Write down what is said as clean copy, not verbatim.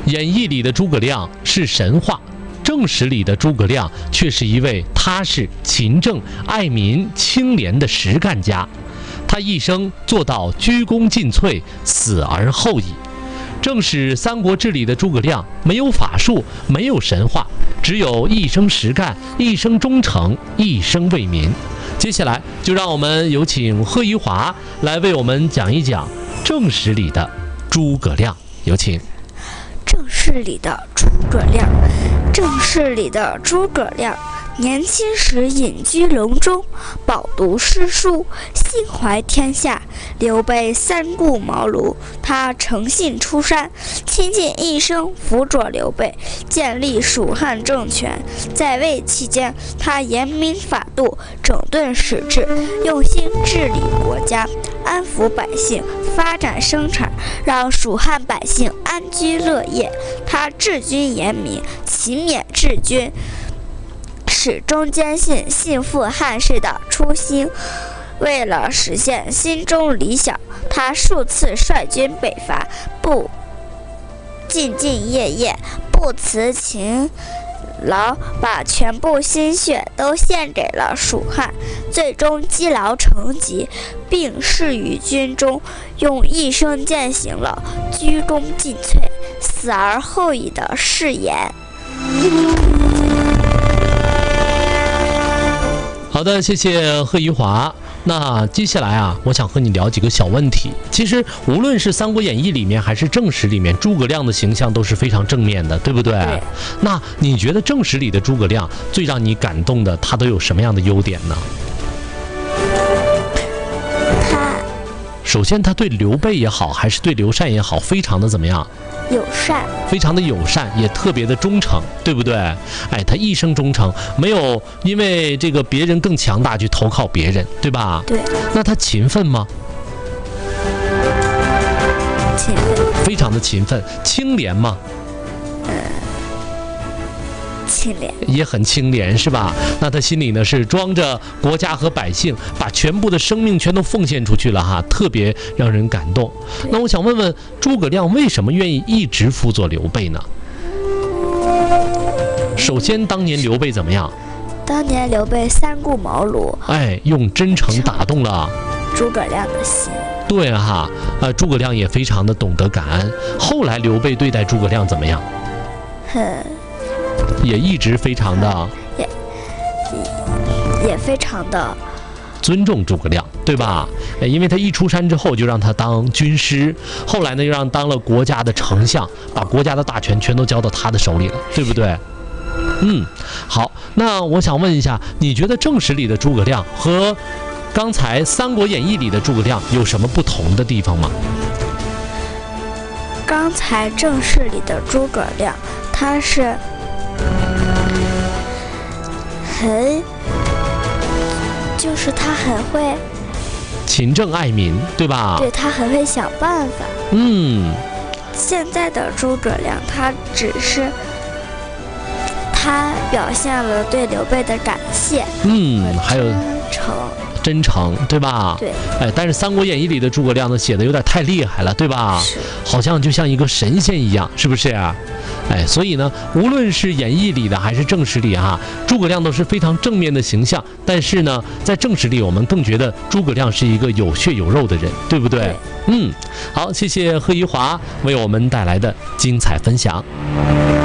演义里的诸葛亮是神话，正史里的诸葛亮却是一位踏实、勤政、爱民、清廉的实干家。他一生做到鞠躬尽瘁，死而后已。正史《三国志》里的诸葛亮没有法术，没有神话，只有一生实干，一生忠诚，一生为民。接下来就让我们有请贺一华来为我们讲一讲正史里的诸葛亮，有请。 正史里的诸葛亮，正史里的诸葛亮，年轻时隐居隆中，饱读诗书，心怀天下。刘备三顾茅庐，他诚信出山，倾尽一生辅佐刘备建立蜀汉政权。在位期间，他严明法度，整顿史制，用心治理国家，安抚百姓，发展生产，让蜀汉百姓安居乐业。他治军严明，勤勉治军，始终坚信信复汉室的初心。为了实现心中理想，他数次率军北伐，不兢兢业业，不辞勤劳，把全部心血都献给了蜀汉，最终积劳成疾，病逝于军中，用一生践行了鞠躬尽瘁，死而后已的誓言。 好的，谢谢贺一华。那接下来啊，我想和你聊几个小问题。其实无论是《三国演义》里面还是正史里面，诸葛亮的形象都是非常正面的，对不对？ 对。 那你觉得正史里的诸葛亮最让你感动的，他都有什么样的优点呢？首先，他对刘备也好，还是对刘禅也好，非常的怎么样？ 友善， 非常的友善，也特别的忠诚，对不对？哎，他一生忠诚，没有因为这个别人更强大去投靠别人，对吧？ 对。 那他勤奋吗？ 勤奋， 非常的勤奋。清廉吗？ 清廉， 也很清廉，是吧？那他心里呢是装着国家和百姓，把全部的生命全都奉献出去了哈，特别让人感动。那我想问问诸葛亮为什么愿意一直辅佐刘备呢？首先，当年刘备怎么样？ 当年刘备三顾茅庐， 哎，用真诚打动了诸葛亮的心。对哈，诸葛亮也非常的懂得感恩。后来刘备对待诸葛亮怎么样？也一直非常的，也非常的尊重诸葛亮，对吧？因为他一出山之后就让他当军师，后来呢又让当了国家的丞相，把国家的大权全都交到他的手里了，对不对？好，那我想问一下，你觉得正史里的诸葛亮和刚才《三国演义》里的诸葛亮有什么不同的地方吗？ 刚才正史里的诸葛亮，他是就是他很会勤政爱民，对吧？ 对，他很会想办法。现在的诸葛亮，他只是他表现了对刘备的感谢， 还有真诚，对吧？ 对。 但是《三国演义》里的诸葛亮呢，写的有点太厉害了，对吧？ 是。 好像就像一个神仙一样，是不是啊？所以呢，无论是演义里的还是正史里诸葛亮都是非常正面的形象。但是呢，在正史里，我们更觉得诸葛亮是一个有血有肉的人，对不对？好，谢谢贺一华为我们带来的精彩分享。